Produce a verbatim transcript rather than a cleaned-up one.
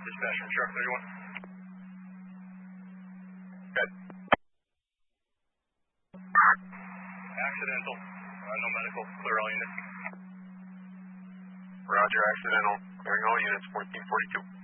Dispatch from truck thirty-one. Good. Accidental. Uh, no medical. Clear all units. Roger, accidental. Clearing all units, fourteen forty-two.